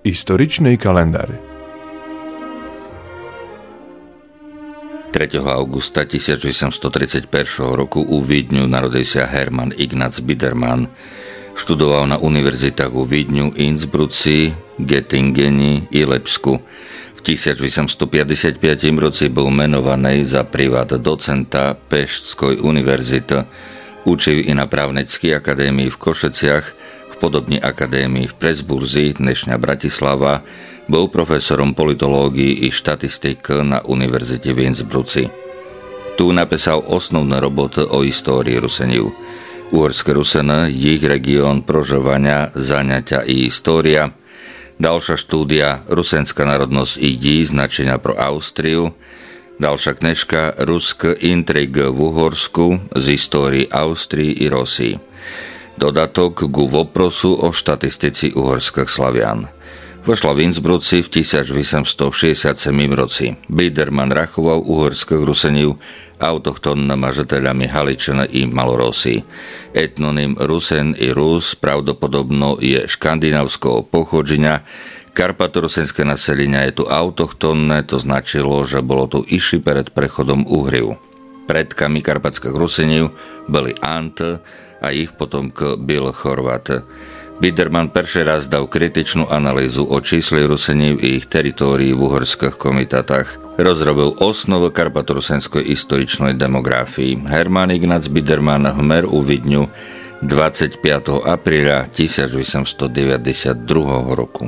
Историчный календар. 3. augusta 1831 roku u Vídňu narodil sa Hermann Ignaz Biedermann. Študoval na univerzitách u Vídňu, Innsbrucki, Göttingeni i Lepsku. V 1855 roci bol menovaný za privát docenta Peštskoj univerzity. Učil i na právnickej akadémii v Košeciach, v podobnej akadémii v Presburzi, dnešná Bratislava. Bol profesorom politológii i štatistiky na univerzite v Innsbrucki. Tu napísal osnovné roboty o histórii Ruseniv. Uhorské Ruseny, ich región prožovania, zaňatia i história. Ďalšia štúdia Rusenská národnosť i značenia pro Austriu. Ďalšia knižka Ruské intrigy v Uhorsku z histórii Austrii i Rosii. Dodatok ku voprosu o štatistici uhorských Slavian. Vošla v Innsbrucki v 1867 roci. Biedermann rachoval uhorských Ruseniv autochtónnymi žiteľami Haličina i Malorosii. Etnonym Rusen i Rus pravdopodobno je škandinávskeho pochodženia. Karpatorusenské naselenia je tu autochtónne, to značilo, že bolo tu iši pred prechodom Uhriv. Predkami karpatských Ruseniv boli Ante a ich potomk byl Chorvat. Biedermann prvý raz dal kritičnú analýzu o čísle Ruseniv i ich teritórií v uhorských komitátach. Rozrobil osnovu karpatorusenskej historičnej demografii. Hermann Ignaz Biedermann hmer u Vídňu 25. apríla 1892 roku.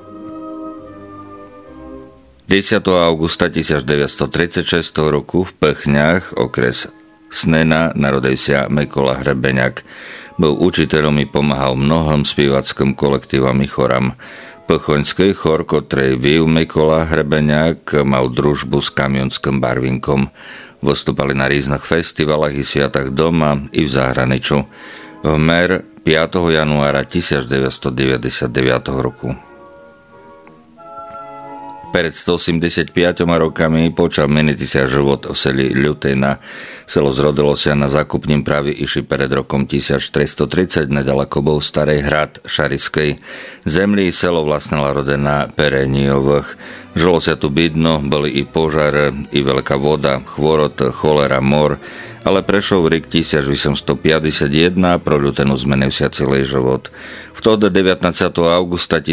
10. augusta 1936 roku v Pechňach, okres Snena, narodil sa Mikola Hrebeňák. Byl učiteľom i pomáhal mnohým spievackým kolektívam i choram. Pochoňský chor, ktorý viu Mikola Hrebeňák, mal družbu s kamionským barvinkom. Vystúpali na rôznych festivalách i sviatách doma i v zahraniču. Vmer 5. januára 1999 roku. Pred 185 rokami počal meniť sa život v seli Ľutejna. Selo zrodilo sa na zákupním právi iši pred rokom 1430 nedaleko bol Starej hrad Šariskej. Zemlí selo vlastnila rodina Perenijových. Žilo sa tu bydno, boli i požár, i veľká voda, chvorot, cholera, mor, ale prešiel rok 1851 pro Ľutenu zmenil sa celý život. Vtedy 19. augusta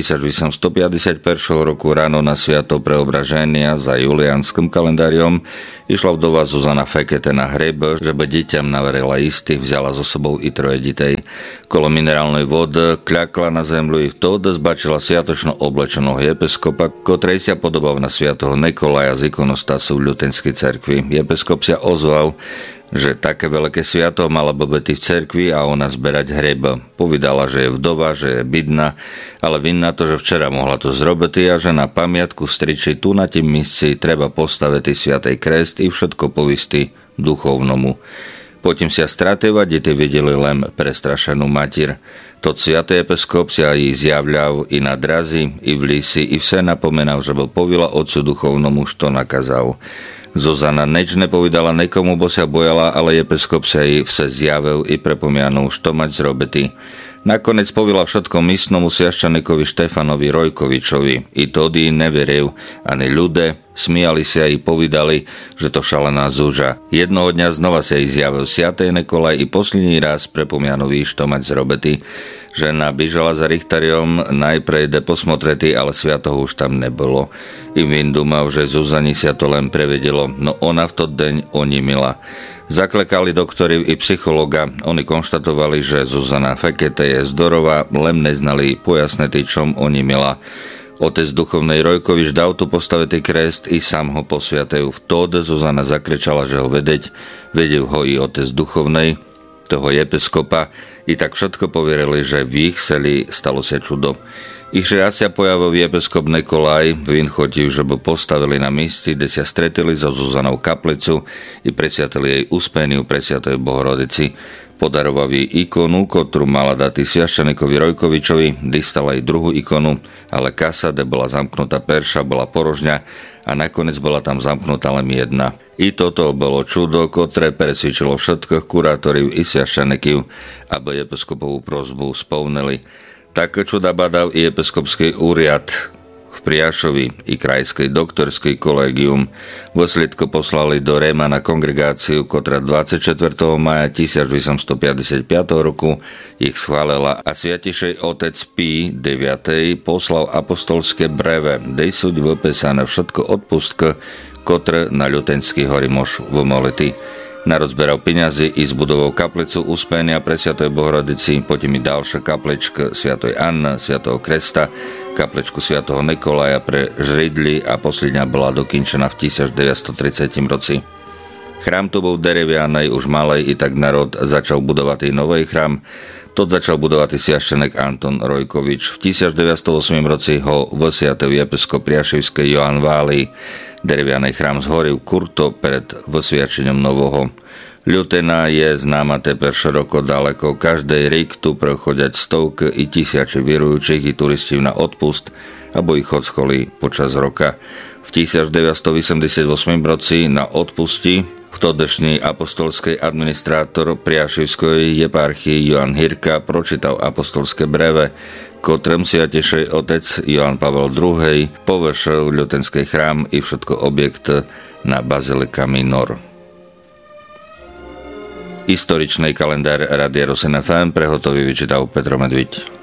1851 roku ráno na sviato preobraženia za juliánskym kalendáriom išla vdova Zuzana Fekete na hreb, že by deťam naverila isty, vzala so sebou i troje detej. Kolo minerálnej vody kľakla na zemľu i vtedy zbačila sviatočno oblečeného episkopa, ktorý sa podobal na sviatoho Nikolaja z ikonostasu v Ľutenskej cerkvi. Episkop sa ozval, že také veľké sviato mala by byť v cerkvi a ona zberať hreb. Povedala, že je vdova, že je bydna, ale vinná to, že včera mohla to zrobiť a že na pamiatku striči tu na tým místci treba postaviť sviatej krest i všetko povisti duchovnomu. Potom sa strateva deti videli len prestrašenú matír. Tot sviatý episkop sa jej zjavľal i na drazi, i v lisi, i vse napomenal, že bol povila otcu duchovnomu, što nakazal. Zuzana neč nepovedala nekomu, bo sa bojala, ale episkop sa jej vse zjavil i prepomianul, što mať zrobiti. Nakonec povila všetko místnomu sviaščanikovi Štefanovi Rojkovičovi. I tody neveril ani ľude, smiali sa i povedali, že to šalená Zúža. Jednoho dňa znova sa jej zjavil sviatej Nikolaj i posledný raz prepomianovi, što mať zrobiti. Žena biežala za Richtariom, najprej ide posmotretý, ale sviatoho už tam nebolo. I Vin dúmal, že Zuzani sa to len prevedelo, no ona v tot deň onímila. Zaklekali doktori i psychologa, oni konštatovali, že Zuzana Fekete je zdorová, len neznali pojasnetý, čom onímila. Otec duchovnej Rojkovič dal tu postavetý krest i sám ho posviatejú. Vtedy Zuzana zakričala, že ho vedel ho i otec duchovnej, toho episkopa, i tak všetko poverili, že v ich seli stalo sa čudo. Ich raz sa pojavil episkop Nikolaj, Vin chotil, že by postavili na místci, kde sa stretili so Zuzanou kaplicu i presviatili jej uspeniu presviatej Bohorodici. Podaroval jej ikonu, ktorú mala dať sviaščanikovi Rojkovičovi, dostala jej druhú ikonu, ale kasa, kde bola zamknutá perša, bola porožňa a nakoniec bola tam zamknutá len jedna. I toto bolo čudo, ktoré presvedčilo všetkých kurátoriv i sviaščanikov, aby episkopovú prosbu spolnili. Tak čo da badal i episkopský úriad v Priašovi i krajskej doktorskej kolégium výsledko poslali do Réma na kongregáciu, ktorá 24. maja 1855 roku ich schválila a sviatejšej otec Pí IX poslal apostolské breve, kde sú vypísané všetko odpustky, ktoré na Ľutenský hory môž vymoliti. Národ zberal peňazí i zbudoval kaplicu uspenia pre Sviatoj Bohorodici, potom i ďalšia kaplička Sviatoj Anna, Sviatého Kresta, kapličku Sviatého Nikolaja pre žridli a posledná bola dokončená v 1930 roci. Chrám tu bol derevianej, už malej, i tak národ začal budovať i nový chrám. Tot začal budovať i sviaštenek Anton Rojkovič. V 1908 roci ho vysviatil episkop Priašivský Joán Váli. Derevianej chrám zhoril kurto pred vysviačením nového. Ľutena je známa teper široko daleko. Každý rok tu prechodia stovky i tisíce vierujúcich i turistov na odpust, abo ich odscholí počas roka. V 1988 roci na odpusti vtedajší apostolský administrátor Priašivskej eparchie Joan Hirka pročítal apostolské breve, ktorým sviatejší otec Joan Pavel II površil ľutenský chrám i všetko objekty na Bazilika Minor. Historičný kalendár Rádia Rosen FM prehotový vyčítal Petro Medviť.